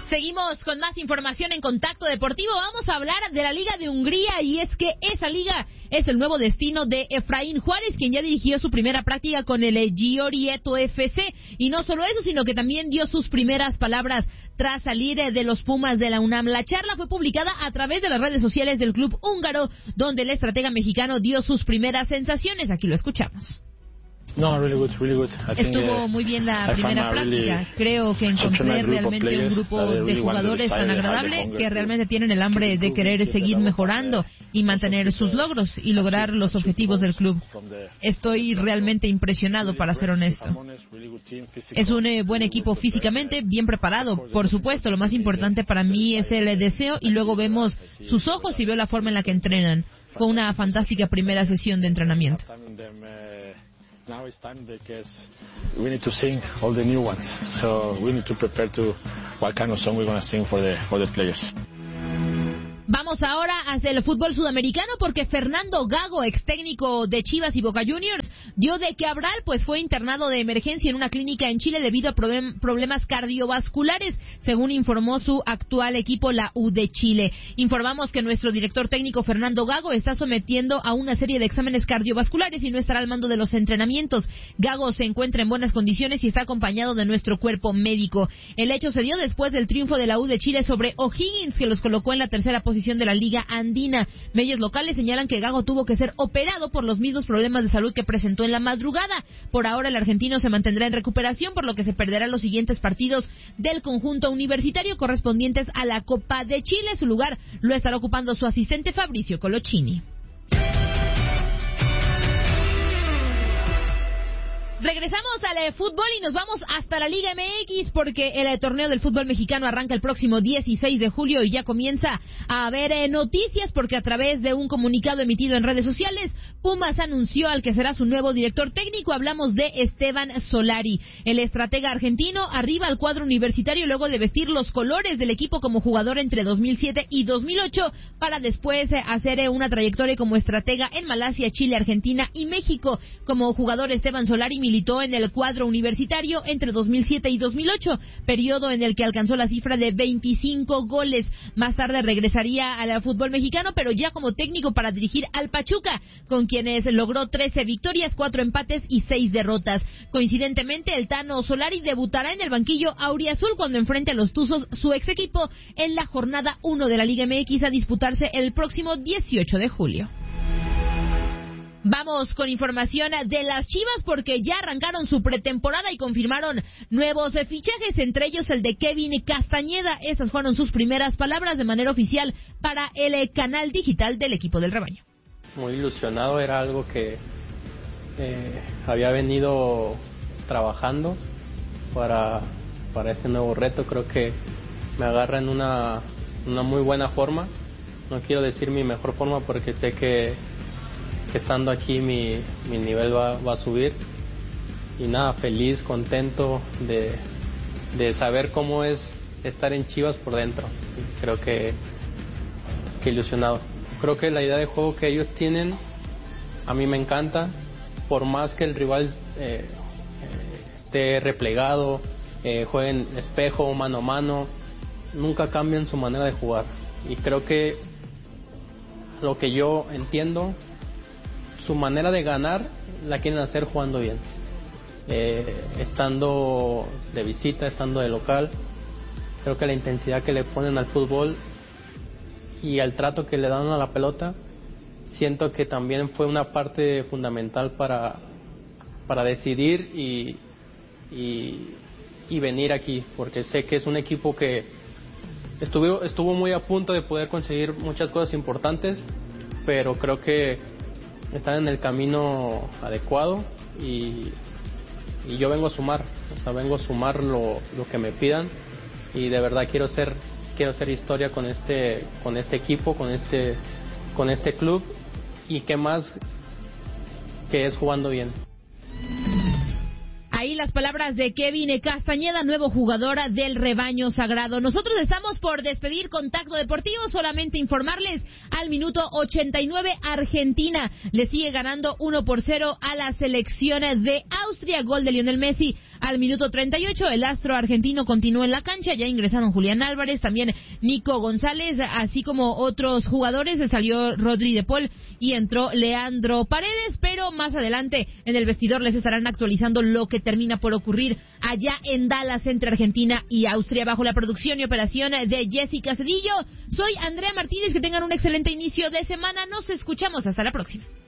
Seguimos con más información en Contacto Deportivo. Vamos a hablar de la Liga de Hungría, y es que esa liga es el nuevo destino de Efraín Juárez, quien ya dirigió su primera práctica con el Giorieto FC. Y no solo eso, sino que también dio sus primeras palabras tras salir de los Pumas de la UNAM. La charla fue publicada a través de las redes sociales del club húngaro, donde el estratega mexicano dio sus primeras sensaciones. Aquí lo escuchamos. No, really good. Estuvo muy bien la primera práctica. Creo que encontré realmente un grupo de jugadores tan agradable que realmente tienen el hambre de querer seguir mejorando y mantener sus logros y lograr los objetivos del club. Estoy realmente impresionado, para ser honesto. Es un buen equipo físicamente, bien preparado. Por supuesto, lo más importante para mí es el deseo, y luego vemos sus ojos y veo la forma en la que entrenan. Fue una fantástica primera sesión de entrenamiento. Now it's time because we need to sing all the new ones. So we need to prepare to what kind of song we're going to sing for the players. Vamos ahora hacia el fútbol sudamericano, porque Fernando Gago, ex técnico de Chivas y Boca Juniors, dio de qué hablar, pues fue internado de emergencia en una clínica en Chile debido a problemas cardiovasculares, según informó su actual equipo, la U de Chile. Informamos que nuestro director técnico Fernando Gago está sometiendo a una serie de exámenes cardiovasculares y no estará al mando de los entrenamientos. Gago se encuentra en buenas condiciones y está acompañado de nuestro cuerpo médico. El hecho se dio después del triunfo de la U de Chile sobre O'Higgins, que los colocó en la tercera posición de la Liga Andina. Medios locales señalan que Gago tuvo que ser operado por los mismos problemas de salud que presentó en la madrugada. Por ahora el argentino se mantendrá en recuperación, por lo que se perderá los siguientes partidos del conjunto universitario correspondientes a la Copa de Chile. Su lugar lo estará ocupando su asistente Fabricio Colochini. Regresamos al fútbol y nos vamos hasta la Liga MX, porque el torneo del fútbol mexicano arranca el próximo 16 de julio y ya comienza a haber noticias, porque a través de un comunicado emitido en redes sociales, Pumas anunció al que será su nuevo director técnico. Hablamos de Esteban Solari. El estratega argentino arriba al cuadro universitario luego de vestir los colores del equipo como jugador entre 2007 y 2008, para después hacer una trayectoria como estratega en Malasia, Chile, Argentina y México. Como jugador, Esteban Solari militó en el cuadro universitario entre 2007 y 2008, periodo en el que alcanzó la cifra de 25 goles. Más tarde regresaría al fútbol mexicano, pero ya como técnico para dirigir al Pachuca, con quienes logró 13 victorias, 4 empates y 6 derrotas. Coincidentemente, el Tano Solari debutará en el banquillo auriazul cuando enfrente a los Tuzos, su ex equipo, en la jornada 1 de la Liga MX a disputarse el próximo 18 de julio. Vamos con información de las Chivas, porque ya arrancaron su pretemporada y confirmaron nuevos fichajes, entre ellos el de Kevin Castañeda. Esas fueron sus primeras palabras de manera oficial para el canal digital del equipo del rebaño. Muy ilusionado, era algo que había venido trabajando para este nuevo reto. Creo que me agarra en una muy buena forma. No quiero decir mi mejor forma, porque sé que estando aquí mi nivel va a subir. Y nada, feliz, contento de saber cómo es estar en Chivas por dentro. Creo que ilusionado. Creo que la idea de juego que ellos tienen a mí me encanta. Por más que el rival esté replegado, jueguen espejo, mano a mano, nunca cambian su manera de jugar. Y creo que lo que yo entiendo, su manera de ganar la quieren hacer jugando bien, estando de visita, estando de local. Creo que la intensidad que le ponen al fútbol y al trato que le dan a la pelota, siento que también fue una parte fundamental para decidir y venir aquí, porque sé que es un equipo que estuvo muy a punto de poder conseguir muchas cosas importantes, pero creo que están en el camino adecuado y yo vengo a sumar, vengo a sumar lo que me pidan, y de verdad quiero hacer historia con este equipo, con este club, y qué más que es jugando bien. Ahí las palabras de Kevin Castañeda, nuevo jugador del rebaño sagrado. Nosotros estamos por despedir Contacto Deportivo, solamente informarles al minuto 89, Argentina le sigue ganando 1-0 a la selección de Austria, gol de Lionel Messi al minuto 38. El astro argentino continuó en la cancha, ya ingresaron Julián Álvarez, también Nico González, así como otros jugadores. Salió Rodri de Paul y entró Leandro Paredes, pero más adelante en el vestidor les estarán actualizando lo que termina por ocurrir allá en Dallas entre Argentina y Austria, bajo la producción y operación de Jessica Cedillo. Soy Andrea Martínez, que tengan un excelente inicio de semana. Nos escuchamos hasta la próxima.